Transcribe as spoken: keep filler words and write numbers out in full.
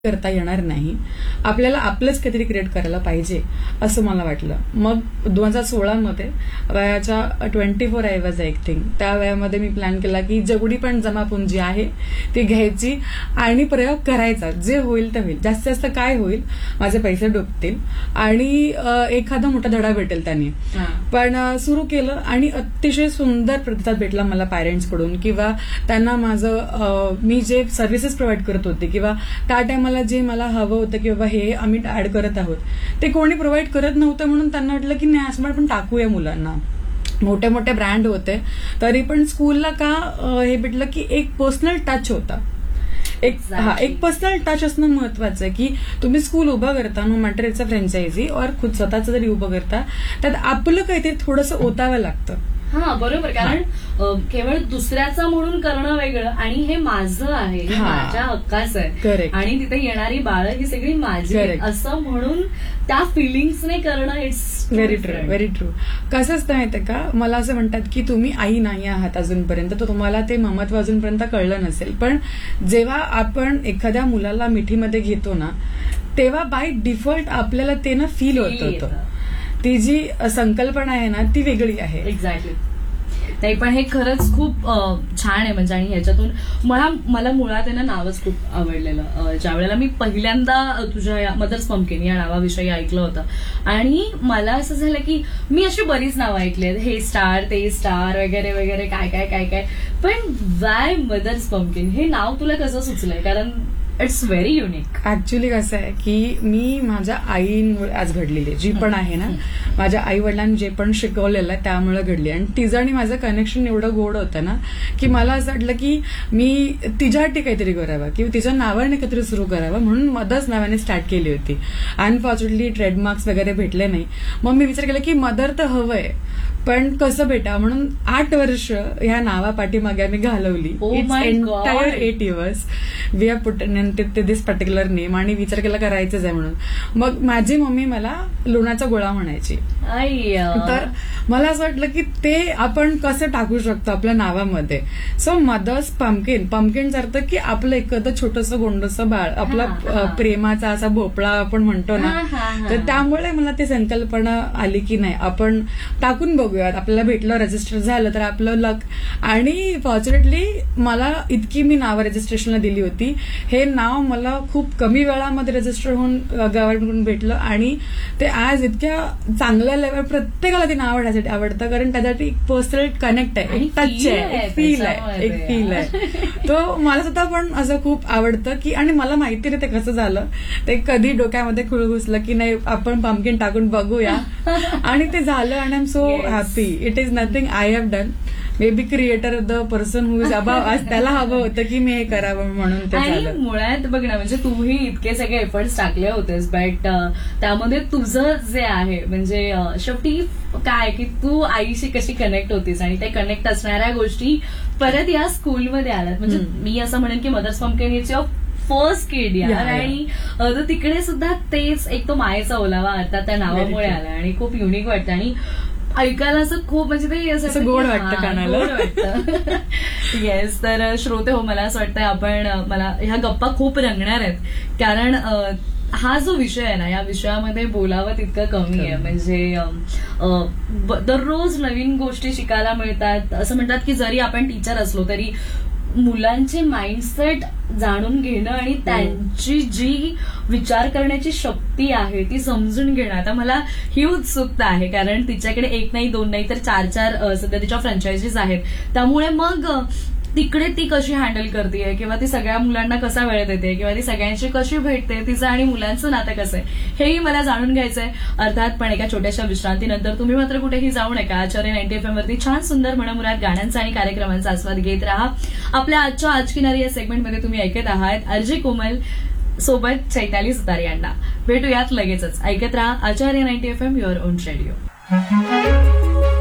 करता येणार नाही, आपल्याला आपलंच काहीतरी क्रिएट करायला पाहिजे असं मला वाटलं. मग दोन हजार सोळा मध्ये वयाच्या twenty four I was I think त्या वयामध्ये मी प्लॅन केला की जेवढी पण जमापुंजी आहे ती घ्यायची आणि प्रयोग करायचा. जे होईल ते होईल, जास्तीत जास्त काय होईल, माझे पैसे डुबतील आणि एखादा मोठा धडा भेटेल त्यांनी. पण सुरू केलं आणि अतिशय सुंदर प्रतिसाद भेटला मला पॅरेंट्सकडून किंवा त्यांना माझं मी जे सर्व्हिसेस प्रोव्हाइड करत होते किंवा त्या टाइम मला जे मला हवं होतं की बाबा हे आम्ही ऍड करत आहोत ते कोणी प्रोव्हाइड करत नव्हतं, म्हणून त्यांना वाटलं की नाही असं आपण टाकूया मुलांना. मोठे मोठे ब्रँड होते तरी पण स्कूलला का हे भेटलं की एक पर्सनल टच होता. एक हा एक पर्सनल टच असणं महत्वाचं आहे की तुम्ही स्कूल उभं करता, no matter it's a franchise और खुद स्वतःचं जरी उभं करता त्यात आपलं काहीतरी थोडंसं ओतावं लागतं. हा बरोबर, कारण केवळ दुसऱ्याचं म्हणून करणं वेगळं आणि हे माझं आहे, हे माझ्या हक्काचं आहे आणि तिथे येणारी बाळं ही सगळी माझी असं म्हणून त्या फिलिंग्सने करणं it's very true very true. कसं असतं माहितीये का, मला असं म्हणतात की तुम्ही आई नाही आहात अजूनपर्यंत, तर तुम्हाला ते ममत्व अजूनपर्यंत कळलं नसेल. पण जेव्हा आपण एखाद्या मुलाला मिठीमध्ये घेतो ना तेव्हा बाय डिफॉल्ट आपल्याला ते ना फील होत होतं. ती जी संकल्पना आहे ना ती वेगळी आहे. एक्झॅक्टली. नाही पण हे खरंच खूप छान आहे म्हणजे, आणि ह्याच्यातून मला मला मुळात आहे ना नावच खूप आवडलेलं. ज्या वेळेला मी पहिल्यांदा तुझ्या या मदर्स पंपकिन या नावाविषयी ऐकलं होतं आणि मला असं झालं की मी अशी बरीच नावं ऐकली आहेत, हे स्टार ते स्टार वगैरे वगैरे काय काय काय काय, पण वाय मदर्स पंपकिन हे नाव तुला कसं सुचलंय? कारण इट्स व्हेरी युनिक. ऍक्च्युली कसं आहे की मी माझ्या आईमुळे आज घडलेली जी पण आहे ना, माझ्या आई वडिलांनी जे पण शिकवलेलं आहे त्यामुळे घडली आणि तिचं आणि माझं कनेक्शन एवढं गोड होतं ना की मला असं वाटलं की मी तिच्यासाठी काहीतरी करावं किंवा तिच्या नावाने काहीतरी सुरू करावं, म्हणून मदर्स नावाने स्टार्ट केली होती. अनफॉर्च्युनेटली ट्रेडमार्क्स वगैरे भेटले नाही. मग मी विचार केला की मदर तर हवंय पण कसं भेटा, म्हणून आठ वर्ष ह्या नावापाठीमागे आम्ही घालवली. Entire eight years we R put this particular name आणि विचार केला करायचंच आहे म्हणून. मग माझी मम्मी मला लोणाचा गोळा म्हणायची, तर मला असं वाटलं की ते आपण कसं टाकू शकतो आपल्या नावामध्ये. सो मदर्स पंपकिन, पंपकिनचा अर्थ की आपलं एखादं छोटंसं गोंडसं बाळ, आपला प्रेमाचा असा भोपळा आपण म्हणतो ना, तर त्यामुळे मला ती संकल्पना आली की नाही आपण टाकून बघूयात, आपल्याला भेटलं रजिस्टर झालं तर आपलं लक. आणि फॉर्च्युनेटली मला इतकी मी नावं रजिस्ट्रेशनला दिली होती, हे नाव मला खूप कमी वेळामध्ये रजिस्टर होऊन गव्हर्नमेंटकडून भेटलं आणि ते आज इतक्या चांगल्या लेवल प्रत्येकाला ते नाव आवडायसाठी आवडतं, कारण त्यासाठी एक पर्सनल कनेक्ट आहे, एक टच आहे, एक फील आहे, एक फील आहे. तो मला स्वतः पण असं खूप आवडतं की, आणि मला माहिती नाही ते कसं झालं, ते कधी डोक्यामध्ये खुळ घुसलं की नाही आपण पंपकिन टाकून बघूया आणि ते झालं आणि I am so happy. It is nothing I have done, may be creator the person who is above, आज त्याला हवं होतं की मी हे करावं म्हणून ते झालं. मुळात बघ ना, म्हणजे तूही इतके सगळे एफर्ट्स टाकले होतेस, बट त्यामध्ये तुझं जे आहे म्हणजे शेवटी काय की तू आईशी कशी कनेक्ट होतीस आणि ते कनेक्ट असणाऱ्या गोष्टी परत या स्कूलमध्ये आल्यात. म्हणजे मी असं म्हणेन की mother's pumpkin is your first किड यार, आणि तिकडे सुद्धा तेच एक तो मायेचा ओलावा अर्थात त्या नावामुळे आला आणि खूप युनिक वाटतं आणि ऐकायला असं खूप म्हणजे ते असं गोड वाटतं कानाला. येस. तर श्रोते हो, मला असं वाटतं आपण मला ह्या गप्पा खूप रंगणार आहेत, कारण हा जो विषय आहे ना या विषयामध्ये बोलावं तितकं कमी आहे. म्हणजे दररोज नवीन गोष्टी शिकायला मिळतात. असं म्हणतात की जरी आपण टीचर असलो तरी मुलांचे माइंडसेट जाणून घेणं आणि त्यांची जी विचार करण्याची शक्ती आहे ती समजून घेणं, आता मला ही उत्सुकता आहे, कारण तिच्याकडे एक नाही दोन नाही तर चार चार सध्या तिच्या फ्रँचायझीज आहेत. त्यामुळे मग तिकडे ती कशी हँडल करते किंवा ती सगळ्या मुलांना कसा वेळ देते किंवा ती सगळ्यांशी कशी भेटते, तिचं आणि मुलांचं नातं कसं आहे हेही मला जाणून घ्यायचंय अर्थात. पण एका छोट्याशा विश्रांतीनंतर तुम्ही मात्र कुठेही जाऊ नका. आचार्य नाईन्टी एफ एम वरती छान सुंदर मनमुराद गाण्यांचा आणि कार्यक्रमांचा आस्वाद घेत राहा. आपल्या आजच्या आज किनारी या सेगमेंटमध्ये तुम्ही ऐकत आहात आरजे कोमल सोबत चैताली सुतार यांना. भेटूयात लगेचच. ऐकत राहा आचार्य ninety F M, your on radio.